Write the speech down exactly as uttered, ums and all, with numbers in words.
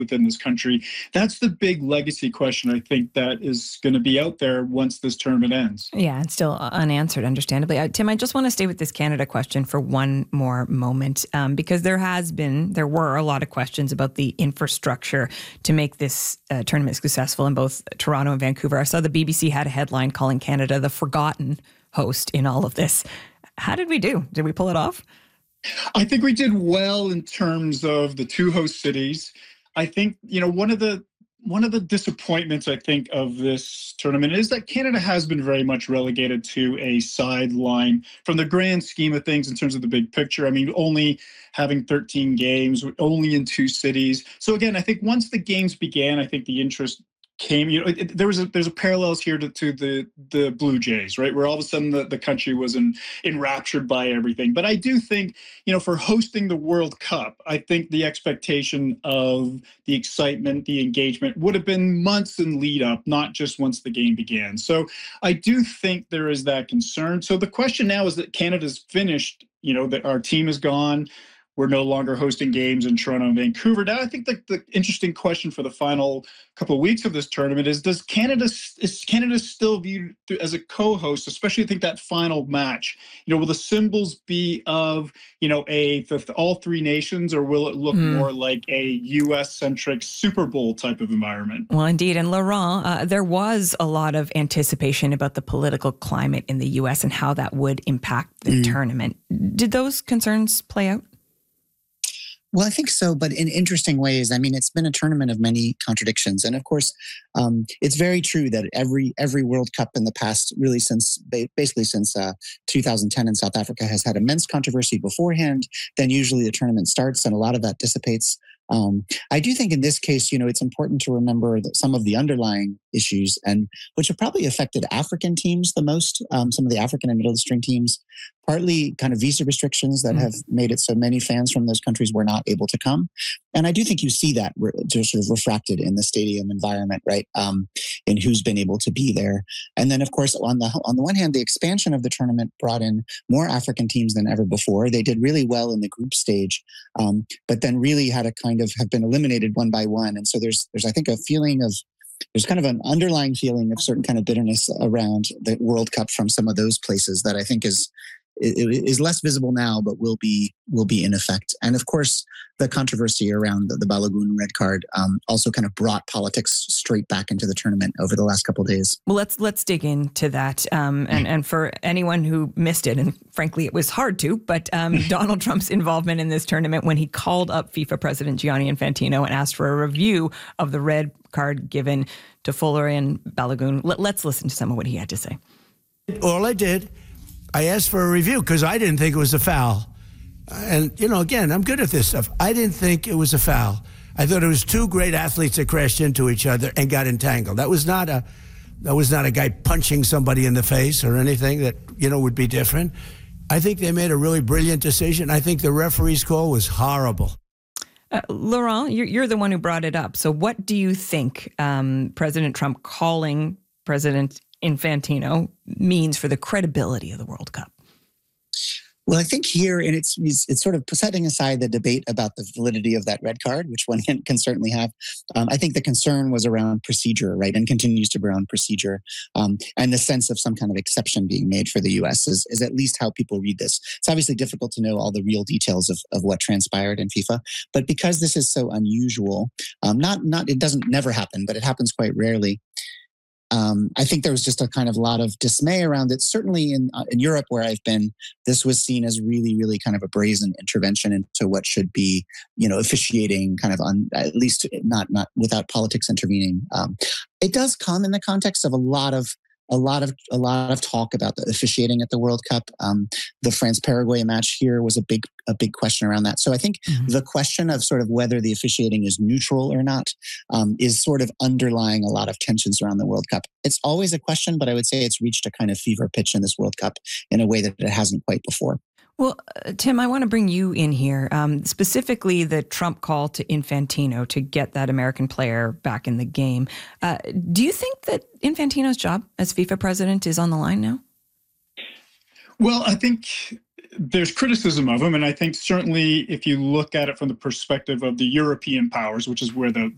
within this country. That's the big legacy question, I think, that is going to be out there once this tournament ends. Yeah, it's still unanswered, understandably. Uh, Tim, I just want to stay with this Canada question for one more moment, um, because there has been, there were a lot of questions about the infrastructure to make this uh, tournament successful in both Toronto and Vancouver. I saw the B B C had a headline calling Canada the forgotten host in all of this. How did we do? Did we pull it off? I think we did well in terms of the two host cities. I think, you know, one of the one of the disappointments, I think, of this tournament is that Canada has been very much relegated to a sideline from the grand scheme of things in terms of the big picture. I mean, only having thirteen games, only in two cities. So again, I think once the games began, I think the interest came, you know, it, it, there was a, there's a parallels here to, to the the Blue Jays, right? Where all of a sudden the, the country was in, enraptured by everything. But I do think, you know, for hosting the World Cup, I think the expectation of the excitement, the engagement would have been months in lead up, not just once the game began. So I do think there is that concern. So the question now is that Canada's finished, you know, that our team is gone. We're no longer hosting games in Toronto and Vancouver. Now, I think the, the interesting question for the final couple of weeks of this tournament is, does Canada, is Canada still viewed as a co-host, especially I think that final match? You know, will the symbols be of, you know, a the, all three nations, or will it look mm. more like a U S-centric Super Bowl type of environment? Well, indeed. And Laurent, uh, there was a lot of anticipation about the political climate in the U S and how that would impact the mm. tournament. Did those concerns play out? Well, I think so, but in interesting ways. I mean, it's been a tournament of many contradictions. And of course, um, it's very true that every every World Cup in the past, really since basically since uh, two thousand ten in South Africa, has had immense controversy beforehand. Then usually the tournament starts and a lot of that dissipates. Um, I do think in this case, you know, it's important to remember that some of the underlying issues, and which have probably affected African teams the most, um, some of the African and Middle Eastern teams, partly kind of visa restrictions that mm. have made it so many fans from those countries were not able to come. And I do think you see that re- just sort of refracted in the stadium environment, right? Um, in who's been able to be there. And then, of course, on the on the one hand, the expansion of the tournament brought in more African teams than ever before. They did really well in the group stage, um, but then really had a kind of have been eliminated one by one. And so there's there's I think a feeling of there's kind of an underlying feeling of certain kind of bitterness around the World Cup from some of those places that I think is is less visible now, but will be will be in effect. And of course, the controversy around the, the Balogun red card um, also kind of brought politics straight back into the tournament over the last couple of days. Well, let's let's dig into that. Um, and and for anyone who missed it, and frankly, it was hard to, but um, Donald Trump's involvement in this tournament when he called up FIFA President Gianni Infantino and asked for a review of the red card given to Folarin Balogun. Let, let's listen to some of what he had to say. All I did, I asked for a review because I didn't think it was a foul. And, you know, again, I'm good at this stuff. I didn't think it was a foul. I thought it was two great athletes that crashed into each other and got entangled. That was not a that was not a guy punching somebody in the face or anything that, you know, would be different. I think they made a really brilliant decision. I think the referee's call was horrible. Uh, Laurent, you're, you're the one who brought it up. So what do you think um, President Trump calling President Infantino means for the credibility of the World Cup? Well, I think here, and it's, it's it's sort of setting aside the debate about the validity of that red card, which one can, can certainly have. Um, I think the concern was around procedure, right, and continues to be around procedure, um, and the sense of some kind of exception being made for the U S is, is at least how people read this. It's obviously difficult to know all the real details of, of what transpired in FIFA, but because this is so unusual, um, not not it doesn't never happen, but it happens quite rarely. Um, I think there was just a kind of lot of dismay around it. Certainly in uh, in Europe, where I've been, this was seen as really, really kind of a brazen intervention into what should be, you know, officiating, kind of on at least not not without politics intervening. Um, it does come in the context of a lot of a lot of a lot of talk about the officiating at the World Cup. Um, the France-Paraguay match here was a big a big question around that. So I think mm-hmm. the question of sort of whether the officiating is neutral or not um, is sort of underlying a lot of tensions around the World Cup. It's always a question, but I would say it's reached a kind of fever pitch in this World Cup in a way that it hasn't quite before. Well, uh, Tim, I want to bring you in here, um, specifically the Trump call to Infantino to get that American player back in the game. Uh, do you think that Infantino's job as FIFA president is on the line now? Well, I think there's criticism of him, and I think certainly if you look at it from the perspective of the European powers, which is where the,